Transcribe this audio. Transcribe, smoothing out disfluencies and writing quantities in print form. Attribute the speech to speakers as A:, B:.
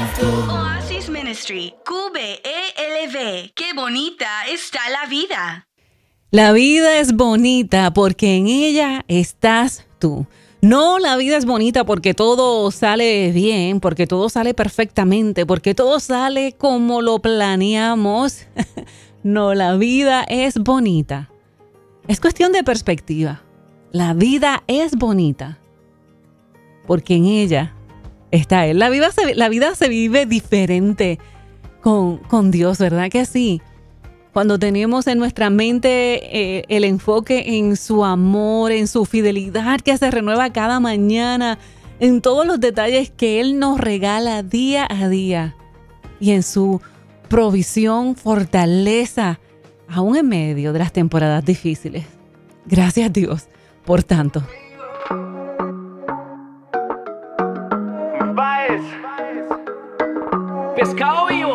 A: Oasis Ministry, QBELV. Qué bonita está la vida.
B: La vida es bonita porque en ella estás tú. No, la vida es bonita porque todo sale bien, porque todo sale perfectamente, porque todo sale como lo planeamos. No, la vida es bonita. Es cuestión de perspectiva. La vida es bonita porque en ella está Él. La vida se vive diferente con Dios, ¿verdad que sí? Cuando tenemos en nuestra mente el enfoque en su amor, en su fidelidad que se renueva cada mañana, en todos los detalles que Él nos regala día a día y en su provisión, fortaleza, aún en medio de las temporadas difíciles. Gracias Dios por tanto.
C: Pescado y